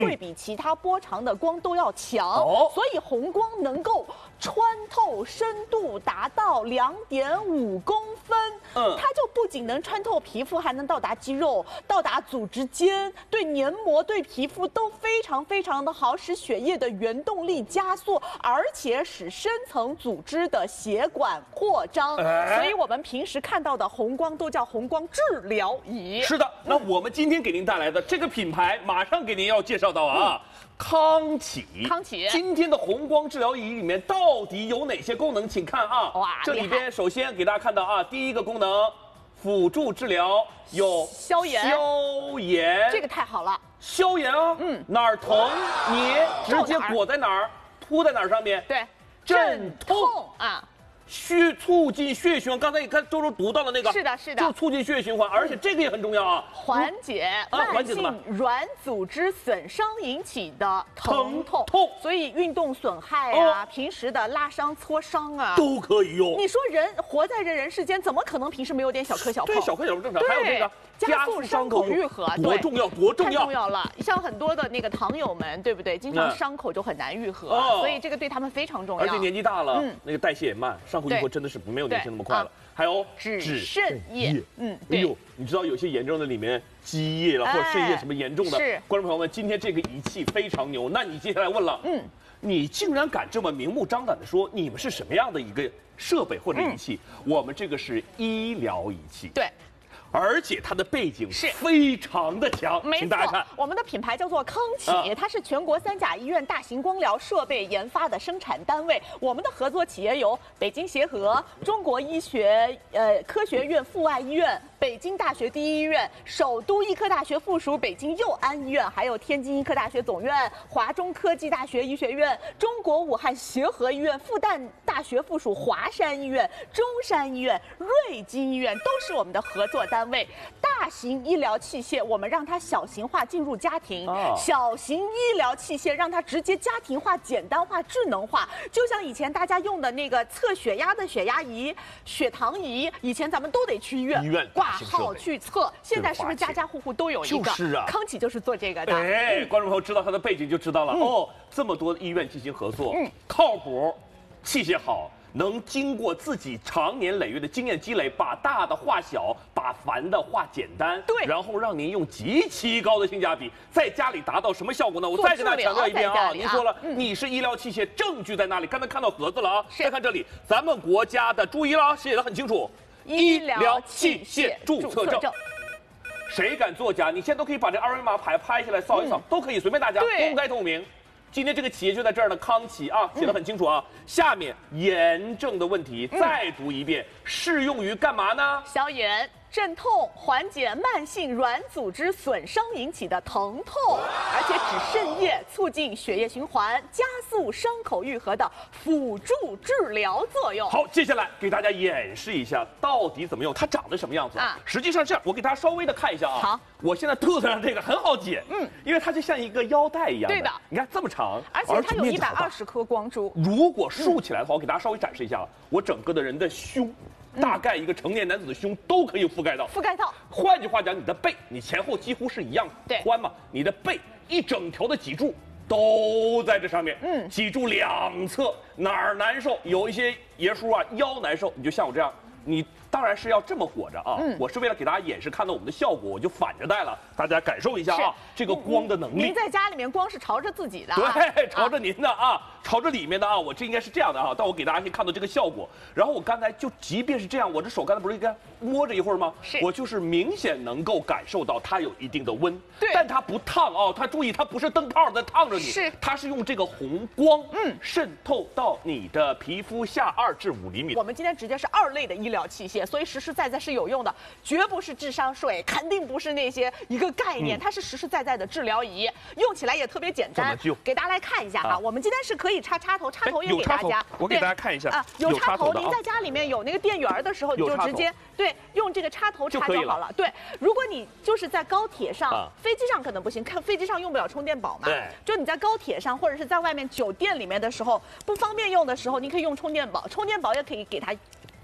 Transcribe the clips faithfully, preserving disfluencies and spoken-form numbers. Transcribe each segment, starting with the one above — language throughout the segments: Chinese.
会比其他波长的光都要强， 哦、 所以红光能够穿透深度达到两点五公分。嗯，它就不仅能穿透皮肤，还能到达肌肉，到达组织间，对黏膜、对皮肤都非常非常的好，使血液的原动力加速，而且使深层组织的血管扩张。哎、所以我们平时看到的红光都叫红光治疗仪。 是的，那我们今天给您带来的这个品牌，马上给您要介绍到啊。嗯康启， 康启， 今天的红光治疗仪里面到底有哪些功能？请看啊，哇，这里边首先给大家看到啊，第一个功能，辅助治疗有消炎， 消炎， 这个太好了， 消炎啊，嗯，哪儿疼你直接裹在哪儿，涂在哪儿上面， 对， 镇痛啊。 血促进血液循环，刚才你看周周读到了那个， 是的，是的， 就促进血液循环，而且这个也很重要啊， 缓解慢性软组织损伤引起的疼痛，痛，所以运动损害啊，平时的拉伤、挫伤啊， 都可以用。 你说人活在这人世间，怎么可能平时没有点小磕小碰？ 对，小磕小碰正常。还有这个加速伤口愈合， 多重要，多重要， 太重要了。像很多的那个糖友们，对不对？经常伤口就很难愈合，所以这个对他们非常重要。 而且年纪大了，那个代谢也慢，伤口愈合真的是没有年轻那么快了。还有脂肾液， 嗯，哎呦，你知道有些严重的里面积液了，或者肾液什么严重的， 是观众朋友们，今天这个仪器非常牛。那你接下来问了，嗯，你竟然敢这么明目张胆的说你们是什么样的一个设备或者仪器？我们这个是医疗仪器， 对。 而且它的背景是非常的强， 没错，我们的品牌叫做康启，啊、它是全国三甲医院大型光疗设备研发的生产单位。我们的合作企业有北京协和、中国医学呃科学院阜外医院、北京大学第一医院、首都医科大学附属北京佑安医院，还有天津医科大学总院、华中科技大学医学院、中国武汉协和医院、复旦大学附属华山医院、中山医院、瑞基医院都是我们的合作单位。单位大型医疗器械，我们让它小型化进入家庭；哦、小型医疗器械让它直接家庭化、简单化、智能化。就像以前大家用的那个测血压的血压仪、血糖仪，以前咱们都得去医院医院挂号去测，现在是不是家家户户都有一个？ 就是啊， 康启就是做这个的。 哎，嗯、观众朋友知道它的背景就知道了、嗯、哦，这么多医院进行合作，嗯，靠谱，器械好。能经过自己长年累月的经验积累，把大的化小，把繁的化简单， 对， 然后让您用极其高的性价比，在家里达到什么效果呢？我再跟大家强调一遍啊！您说了，嗯、你是医疗器械，证据在哪里？刚才看到盒子了啊，再看这里，咱们国家的注意了，写的很清楚， 医疗器械注册证。谁敢作假？你现在都可以把这二维码牌拍下来扫一扫，嗯、都可以，随便大家，公开透明。今天这个企业就在这儿呢，康启啊，写得很清楚啊。嗯、下面炎症的问题再读一遍，嗯、适用于干嘛呢？ 消炎、镇痛、缓解慢性软组织损伤引起的疼痛，而且止肾液，促进血液循环，加速伤口愈合的辅助治疗作用。 好，接下来给大家演示一下到底怎么用，它长得什么样子啊？实际上这样，我给大家稍微的看一下啊。 好， 我现在肚子上这个很好解，嗯，因为它就像一个腰带一样的。 对的， 你看这么长， 而且它有一百二十颗光珠。 如果竖起来的话，我给大家稍微展示一下，我整个的人的胸。大概一个成年男子的胸都可以覆盖到， 覆盖到。 换句话讲，你的背，你前后几乎是一样宽嘛，你的背一整条的脊柱都在这上面，嗯，脊柱两侧哪儿难受，有一些爷叔啊腰难受，你就像我这样，你当然是要这么裹着啊，嗯，我是为了给大家演示看到我们的效果，我就反着戴了，大家感受一下啊，这个光的能力。 您在家里面光是朝着自己的， 对，朝着您的啊。朝着里面的啊，我这应该是这样的啊，但我给大家可以看到这个效果。然后我刚才就即便是这样，我这手刚才不是应该摸着一会儿吗？ 是， 我就是明显能够感受到它有一定的温， 对， 但它不烫哦，它注意它不是灯泡在烫着你， 是， 它是用这个红光，嗯，渗透到你的皮肤下二至五厘米。 我们今天直接是二类的医疗器械，所以实实在在是有用的，绝不是智商税，肯定不是那些一个概念，嗯、它是实实在在的治疗仪，用起来也特别简单。给大家来看一下哈，啊、我们今天是可以插插头，插头。 有插头，我给大家看一下啊， 有插头。您在家里面有那个电源的时候，你就直接对用这个插头插就好了。对，如果你就是在高铁上、飞机上可能不行，看飞机上用不了充电宝嘛。 对， 就你在高铁上或者是在外面酒店里面的时候不方便用的时候，你可以用充电宝，充电宝也可以给它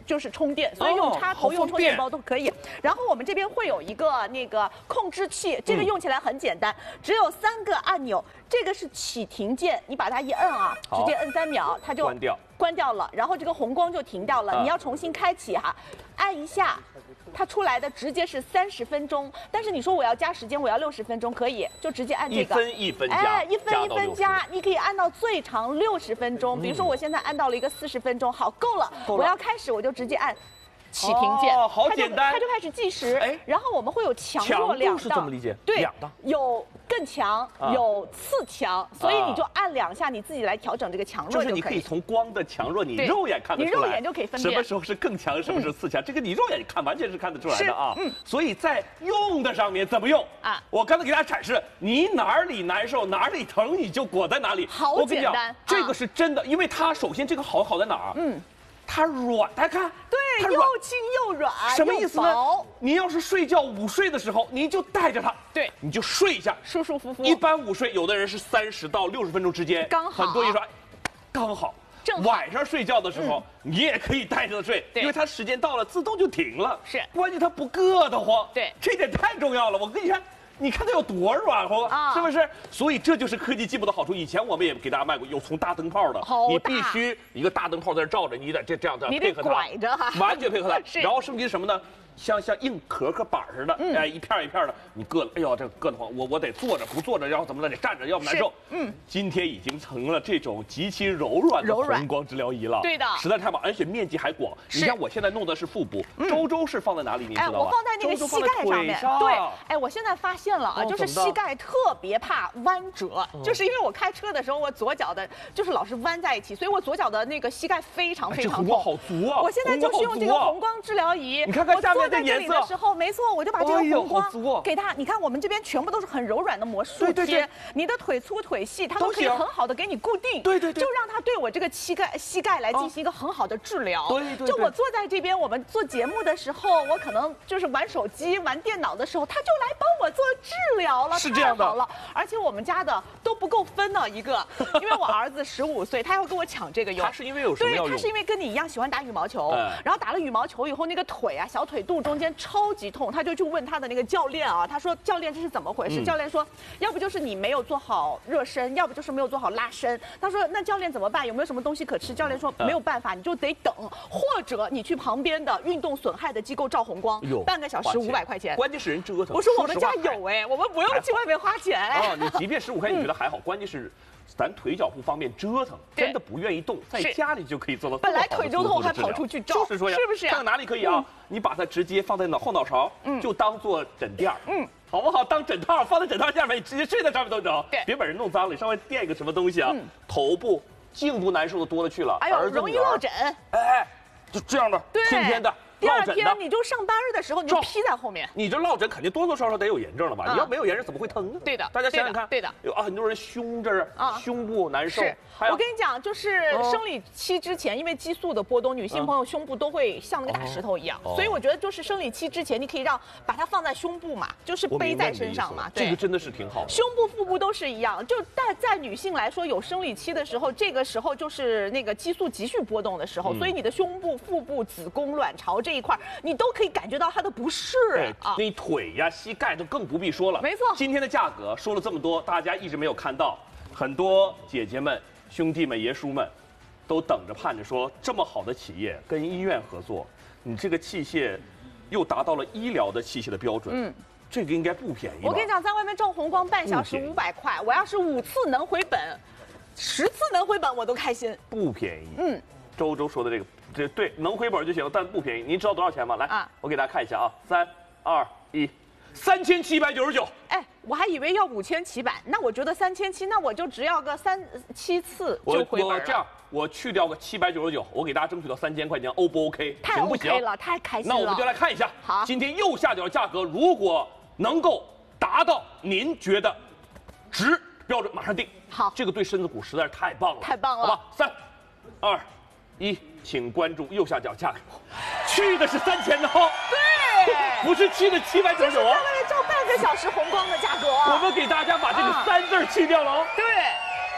就是充电，所以用插头、用充电宝都可以。然后我们这边会有一个那个控制器，这个用起来很简单，只有三个按钮。这个是启停键，你把它一摁啊，直接摁三秒，它就关掉， 关掉了。然后这个红光就停掉了，你要重新开启哈，按一下。它出来的直接是三十分钟，但是你说我要加时间，我要六十分钟，可以就直接按这个一分一分加， 哎，一分一分加，你可以按到最长六十分钟。比如说我现在按到了一个四十分钟，好，够了，我要开始我就直接按启停键， 哦，好简单， 它就开始计时。哎，然后我们会有强弱两档， 是这么理解？ 对， 两档有更强，有次强，所以你就按两下，你自己来调整这个强弱就可以。 就是你可以从光的强弱，你肉眼看得出来， 你肉眼就可以分辨什么时候是更强，什么是次强，这个你肉眼看完全是看得出来的啊。嗯，所以在用的上面怎么用啊？我刚才给大家展示，你哪里难受哪里疼，你就裹在哪里。 好简单， 这个是真的，因为它首先这个好好在哪儿？嗯。它软，大家看， 对，又轻又软， 什么意思呢？你要是睡觉午睡的时候，你就带着它， 对， 你就睡一下， 舒舒服服。 一般午睡，有的人是三十到六十分钟之间， 刚好。 很多人说，刚好。晚上睡觉的时候，你也可以带着睡，因为它时间到了自动就停了。 是， 关键它不硌得慌。 对， 这点太重要了。我跟你说。你看它有多软和，啊、是不是？所以这就是科技进步的好处。以前我们也给大家卖过，有从大灯泡的，你必须一个大灯泡在这照着，你得这这样的配合它， 拐着哈， 完全配合它。然后升级什么呢？像像硬壳壳板似的，嗯、哎，一片一片的，你硌了，哎呦，这硌得慌，我我得坐着，不坐着，然后怎么的，得站着，要不难受。嗯，今天已经成了这种极其柔软的红光治疗仪了， 对的， 实在太棒，而且面积还广。你看我现在弄的是腹部，周周是放在哪里？你知道吗？ 哎，我放在那个膝盖上面。对，哎，我现在发现了啊，就是膝盖特别怕弯折，就是因为我开车的时候，我左脚的就是老是弯在一起，所以我左脚的那个膝盖非常非常痛。 这红光好足啊！ 我现在就是用这个红光治疗仪， 你看看下面的颜色。 后没错，我就把这个红光给它。你看，我们这边全部都是很柔软的魔术贴，你的腿粗腿细，它都可以很好的给你固定。 对对对， 就让它对我这个膝盖膝盖来进行一个很好的治疗。 对对， 就我坐在这边，我们做节目的时候，我可能就是玩手机、玩电脑的时候，他就来帮我做治疗了， 是这样的。 好了，而且我们家的都不够分呢，一个，因为我儿子十五岁，他要跟我抢这个用。 他是因为有什么要用？ 对，他是因为跟你一样喜欢打羽毛球，然后打了羽毛球以后，那个腿啊，小腿肚中间超级痛，他就去问他的那个教练啊，他说教练这是怎么回事？嗯、教练说，要不就是你没有做好热身，要不就是没有做好拉伸。他说那教练怎么办？有没有什么东西可吃？教练说没有办法，你就得等，或者你去旁边的运动损害的机构照红光，半个小时五百块钱。 关键是人折腾。 我说我们家有哎，我们不用去外面花钱。 啊，你即便十五块你觉得还好，关键是。咱腿脚不方便折腾，真的不愿意动，在家里就可以做到。 本来腿就痛，还跑出去照， 就是说呀， 是不是？ 看看哪里可以啊？你把它直接放在脑后脑勺，就当做枕垫，嗯，好不好？当枕套放在枕套下面，你直接睡在上面都成。 对， 别把人弄脏了，你稍微垫一个什么东西啊？头部、颈部难受的多了去了， 哎呦，容易落枕。 哎，就这样的，天天的。 第二天你就上班的时候你就披在后面， 你这落枕肯定多多少少得有炎症了吧？你要没有炎症怎么会疼呢？ 对的， 大家想想看， 对的， 有啊，很多人胸这儿啊，胸部难受。 是，我跟你讲，就是生理期之前，因为激素的波动，女性朋友胸部都会像那个大石头一样，所以我觉得就是生理期之前，你可以让把它放在胸部嘛，就是背在身上嘛。 这个真的是挺好的。 胸部、腹部都是一样，就在在女性来说，有生理期的时候，这个时候就是那个激素急剧波动的时候，所以你的胸部、腹部、子宫、卵巢这一块，你都可以感觉到它的不适啊，那腿呀、膝盖都更不必说了。 没错， 今天的价格说了这么多，大家一直没有看到，很多姐姐们、兄弟们、爷叔们，都等着盼着说，这么好的企业跟医院合作，你这个器械又达到了医疗的器械的标准，嗯，这个应该不便宜吧？ 我跟你讲，在外面照红光半小时五百块，我要是五次能回本，十次能回本我都开心。 不便宜，嗯，周周说的这个。这对能回本就行了，但不便宜。您知道多少钱吗？来，啊、我给大家看一下啊，三、二、一，三千七百九十九。 哎，我还以为要五千起版，那我觉得三千七，那我就只要个三七次就回本了。 我这样，我去掉个七百九十九，我给大家争取到三千块钱 ，O 不 OK？ 太 OK 了，太开心了。 那我们就来看一下， 好， 今天右下角的价格，如果能够达到您觉得值标准，马上定。 好， 这个对身子骨实在是太棒了， 太棒了。 好吧，三、二、一。请关注右下角价格，去的是三千的哦， 对， 不是去的七百九十九哦。 在外面照半个小时红光的价格， 我们给大家把这个三字去掉了哦。 对，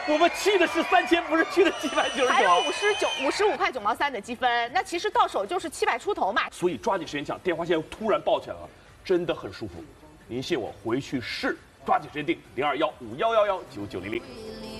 我们去的是三千，不是去的七百九十九。 还有五十九五十五块九毛三的积分，那其实到手就是七百出头嘛。 所以抓紧时间抢，电话线突然爆起来了，真的很舒服。您信我，回去试，抓紧时间定零二幺五幺幺幺九九零零。